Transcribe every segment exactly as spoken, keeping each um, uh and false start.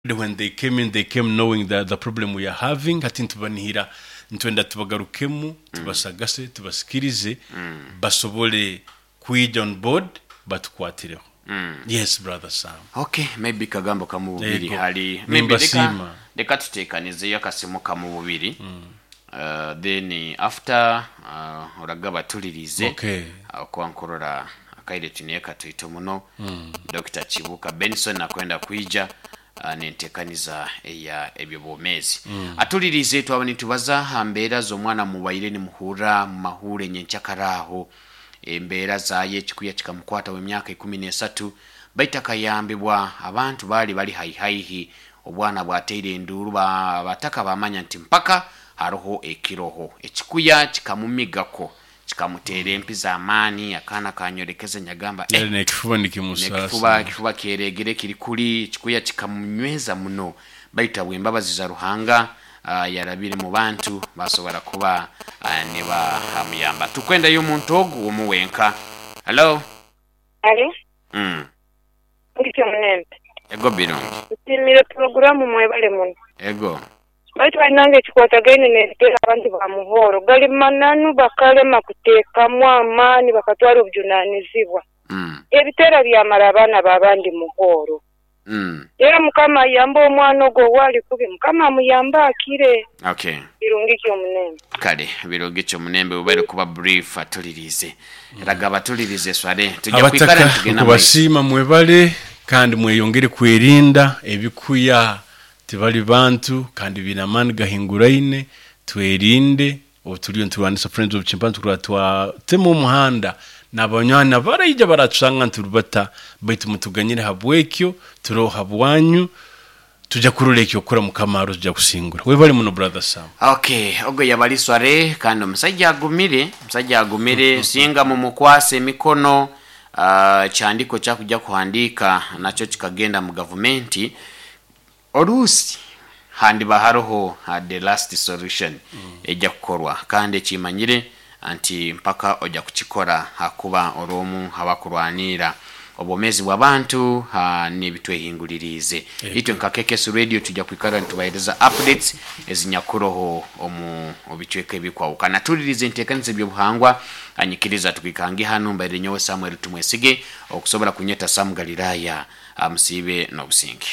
when they came in, they came knowing that the problem we are having. Hati ntubanihira ntwenda tubagarukemu, tubasagase, tubasikirize, basobole kuija on board, batukwatireho. Mm. Yes, brother Sam. Okay, maybe kagambo kamubiri hali. Maybe deka, deka tutekanize yakasemo kamubiri. Mm. Uh, then after uh, oragaba tulirize. Okay. Uh, kwa nkorora akaide tuneka tuito muno. Mm. Doctor Chibuka Benson nakwenda kuija. Uh, nentekaniza eya ebyobomezi. Mm. Atulirize twabani tubaza hambera zo mwana mubaire ni muhura mahure nyenchakaraho. Embeera zaye chikuya chikamukwata w'emyaka ikumi n'esatu baita kayambibwa abantu bali bali haihaihi obwana bwateire enduru ba bataka bamanya nti mpaka haroho ekiroho ekikuya chikamumigako chikamutere empi za amani akana kanyorekeza nyagamba eh ne kifuba nikimusasa kifuba kifuba kieregere kiri kuli chikuya chikamunyweza muno baita bwembabazi za ruhanga Uh, yarabire mu bantu basobora kuba uh, ne ba hamuyamba tukwenda yo muntu ogu omuwenka. Hello ali mm ndike munene ego birungi timire programu mwebale muno ego baitu banange chikwata gene ne tera abantu ba muhoro gali mananu bakale makuteka mwamani bakatwara obujunanizibwa mm ebitera bya marabana babandi muhoro. Mm. Era mukama yamba omwana go wali kubi mukama muyamba akire. Okay. Birungi kyo munene. Kale birungi kyo munembe ubere kuba brief atulirize. Mm. Ragaba tulirize swale tujja kwikara tugena kubasima mwebale kandi mweyongere kwerinda ebikuya tibali bantu kandi binamani gahinguraine twerinde otuliyo ntuwanisa Friends of Chimpanzee turatwa temo muhanda nabanywana barayija baratsanga nturubata baitu mutuganyire habwekyo turo habwanyu tujya kurulekyo kora mukamaro tujya kusingura we bari muno brother Sam. Okay ogo yabali sware kandi musajja agumire musajja agumire mm-hmm. Singa mu mukwase mikono uh, cyandiko cya kujya kuhandika nacho kikagenda mu government orusi handi baharoho had the last solution mm. ejja kukorwa kandi kimanyire anti mpaka oja kuchikora hakuba oromu habakurwanira obomezi bw'abantu ha nibitwe hingulirize yeah. Ito nkakekesu radio tujja kwikara ntubahereza updates ezinyakuroho omu obicweke bikwa ukana tulirize ntekanze byo buhangwa anyikiriza tukikangi hano mbere nyowe Samuel tumwesige okusobora kunyeta Sam Galilaya amsibe no busingi.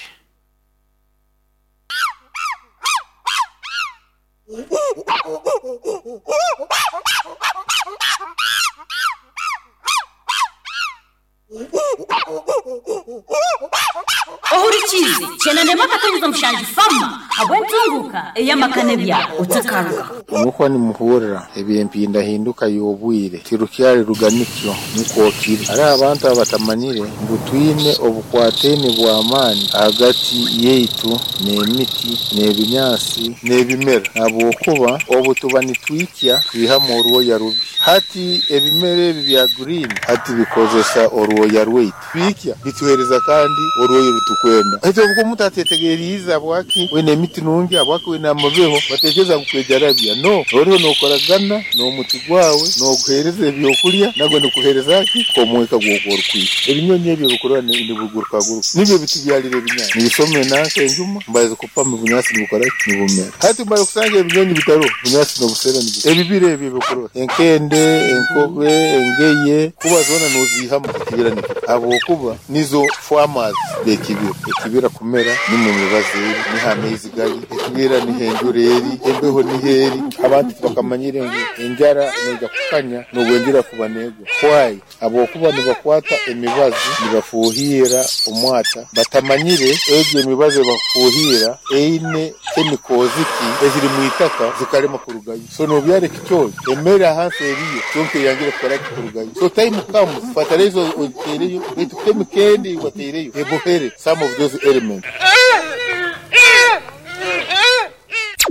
Ohurichizi chena nemaka tanizo mshanji fama abwentunguka eyamakanebya utakaruka nuko ni muhurira ebyempinda hinduka yobwire tirukyari ruganikyo nikokiri ari abantu abatamanyire mbutwine obukwatene bwa amani hagati yeitu n'emiti n'ebinyasi n'ebimera abo kuba obutubani twikya twiha ruwo ya rubi hati ebimere bya green hati bikozesa oruwo ya rweit twikya bituhereza kandi oruwo rutukwenda ate ubwo mutatetegeriza bwaki we n'emiti nungi abwaki we n'amabeho bategeza kukwejarabya no oruwo nokoragana no muti gwawe no guhereza byo kulya nago ndikuhereza ki komweka gwokora kwiki ebinyonyi ebyo bikorana indibuguruka guruka nibyo biti byalire binyanya nisome naka enjuma mbaze kupama bunyasi bukora nibumera hati mbaye kusanga ebinyonyi bitaro bunyasi no busera nibi ebibire ebyo bikoro enkende enkobe engeye kuba zona nozihama kibirani abo kuba nizo farmers bekibira ekibira kumera ni mu mibaze ni hamezi gali ekibira ni henjureri embeho ni heri abantu bakamanyire ngo enjara nega kukanya no gwendira kubanego kwai abo kuba nibakwata emibazi nibafuhira umwata batamanyire ebyo emibazi bafuhira eine emikoziki eziri mu itaka zikarema kurugayi so no byare kicyo emera hasi eriyo sonke yangira kora kurugayi so time comes fatalezo otereyo etukeme kendi watereyo ebohere some of those elements.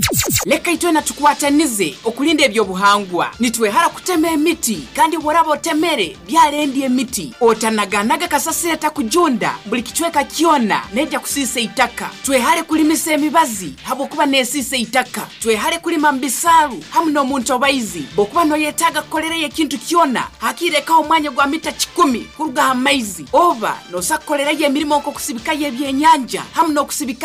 leka itwe natukwatanize okulinda ebyo buhangwa nitwehara kutema emiti kandi borabo otemere byalendi emiti otanaganaga kasasire takujunda buli kichweka kiona nejja kusisa itaka twehare kulimisa emibazi habo kuba nesisa itaka twehare kulima mbisaru hamu n'omuntu obaizi bokuba noyetaga kukolera ekintu kiona hakireka omwanya gwa mita kikumi kuruga amaizi oba nosakolera ye emirimo nko kusibika ye byenyanja hamu n'okusibika